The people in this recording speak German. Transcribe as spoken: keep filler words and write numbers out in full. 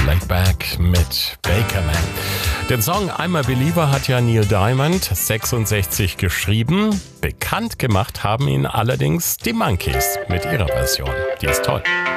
Laid Back mit Baker Man. Den Song I'm a Believer hat ja Neil Diamond sechsundsechzig geschrieben. Bekannt gemacht haben ihn allerdings die Monkees mit ihrer Version. Die ist toll.